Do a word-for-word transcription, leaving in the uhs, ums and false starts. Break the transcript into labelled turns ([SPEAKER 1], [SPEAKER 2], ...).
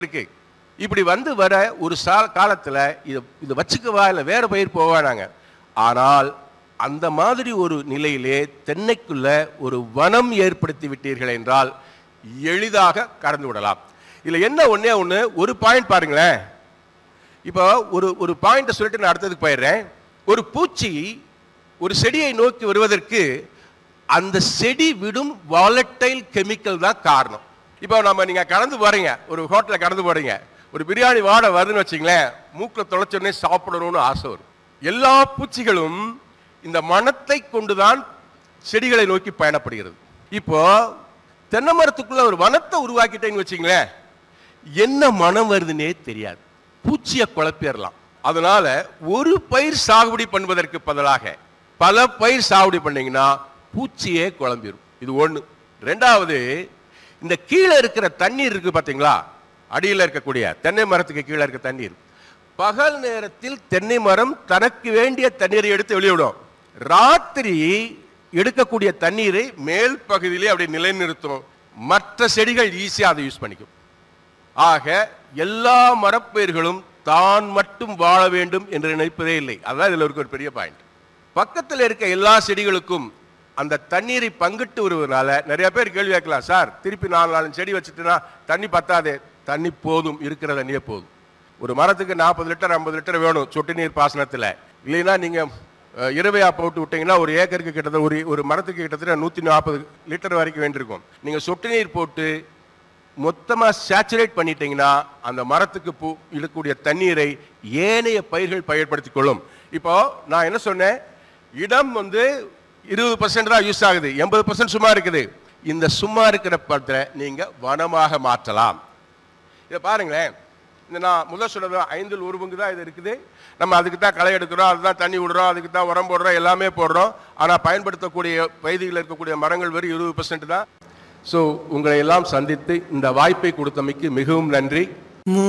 [SPEAKER 1] இருக்கு. இப்படி வந்து வர ஒரு காலத்துல இது இது வச்சுக்கவா இல்லை வேற பயிர் போவானாங்க. ஆனால் அந்த மாதிரி ஒரு நிலையிலே தென்னைக்குள்ள ஒரு வனம் ஏற்படுத்தி விட்டீர்கள் என்றால் எளிதாக கடந்து விடலாம். இதுல என்ன ஒண்ணே ஒண்ணு ஒரு பாயிண்ட் பாருங்களேன். இப்போ ஒரு ஒரு பாயிண்ட் சொல்லிட்டு நான் அடுத்ததுக்கு போயிடுறேன். ஒரு பூச்சி ஒரு செடியை நோக்கி வருவதற்கு அந்த செடி விடும் வாலட்டைல் கெமிக்கல் தான் காரணம். இப்போ நம்ம நீங்க கடந்து போறீங்க, ஒரு ஹோட்டல கடந்து போறீங்க, ஒரு பிரியாணி வாடை வருதுன்னு வச்சுங்களேன், மூக்கில் தொலைச்சோடனே சாப்பிடணும்னு ஆசை வரும். எல்லா பூச்சிகளும் இந்த மனத்தை கொண்டுதான் செடிகளை நோக்கி பயணப்படுகிறது. இப்போ தென்னை மரத்துக்குள்ள ஒரு வனத்தை உருவாக்கிட்டேன்னு வச்சுங்களேன், என்ன மனம் வருதுன்னே தெரியாது, பூச்சியை குழப்பிடலாம். அதனால ஒரு பயிர் சாகுபடி பண்ணுவதற்கு பதிலாக பல பயிர் சாகுபடி பண்ணீங்கன்னா பூச்சியே குழம்பிடும். இது ஒண்ணு. ரெண்டாவது, இந்த கீழே இருக்கிற தண்ணீர் இருக்கு பாத்தீங்களா, அடியில் இருக்கக்கூடிய தென்னை மரத்துக்கு கீழே இருக்க தண்ணீர், பகல் நேரத்தில் தென்னை மரம் தனக்கு வேண்டிய தண்ணீரை எடுத்து வெளியிடும். ராத்திரி எடுக்கக்கூடிய தண்ணீரை மேல் பகுதியிலே அப்படி நிலைநிறுத்தும். மற்ற செடிகள் ஈஸியா அதை யூஸ் பண்ணிக்கும். ஆக எல்லா மரப்பயிர்களும் தான் மட்டும் வாழ வேண்டும் என்று நினைப்பதே இல்லை. அதான் இதுல இருக்க ஒரு பெரிய பாயிண்ட். பக்கத்தில் இருக்க எல்லா செடிகளுக்கும் அந்த தண்ணீரை பங்கிட்டு வருவதனால நிறைய பேர் கேள்வி கேட்கலாம், சார் திருப்பி நாலு நாலு செடி வச்சுட்டுனா தண்ணி பத்தாதே. தண்ணி போதும், இருக்கிற தண்ணியே போதும். ஒரு மரத்துக்கு நாற்பது லிட்டர் ஐம்பது லிட்டர் வேணும் சொட்டு நீர் பாசனத்தில். இல்லைன்னா நீங்க இரவையா போட்டு விட்டீங்கன்னா ஒரு ஏக்கருக்கு கிட்டத்தட்ட ஒரு ஒரு மரத்துக்கு கிட்டத்தட்ட நூத்தி நாற்பது லிட்டர் வரைக்கும் வேண்டியிருக்கும். நீங்க சொட்டு நீர் போட்டு மொத்தமா சேச்சுரேட் பண்ணிட்டீங்கன்னா அந்த மரத்துக்கு பூ இழுக்கக்கூடிய தண்ணீரை ஏனைய பயிர்கள் பயன்படுத்திக் கொள்ளும். இப்போ நான் என்ன சொன்னேன், இடம் வந்து இருபது பர்சன்ட் தான் யூஸ் ஆகுது, எண்பது பர்சன்ட் சும்மா இருக்குது. இந்த சும்மா இருக்கிற படத்தை நீங்க வனமாக மாற்றலாம். இதை பாருங்களேன், இந்த நான் முதல் சொன்னது ஐந்தில் ஒரு பங்கு தான் இது இருக்குது. நம்ம அதுக்கு தான் களை எடுக்கிறோம், அதுதான் தண்ணி விடுறோம், அதுக்கு தான் உரம் போடுறோம், எல்லாமே போடுறோம். ஆனால் பயன்படுத்தக்கூடிய பகுதிகளில் இருக்கக்கூடிய மரங்கள் வெறும் இருபது பர்சன்ட் தான். ஸோ உங்களை எல்லாம் சந்தித்து இந்த வாய்ப்பை கொடுத்தமைக்கு மிகவும் நன்றி.